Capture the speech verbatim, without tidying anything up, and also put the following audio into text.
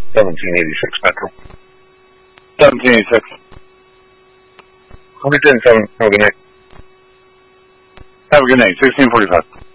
seventeen eighty-six Metro. seventeen eighty-six. one ten seven. Have a good night. Have a good night. sixteen forty-five.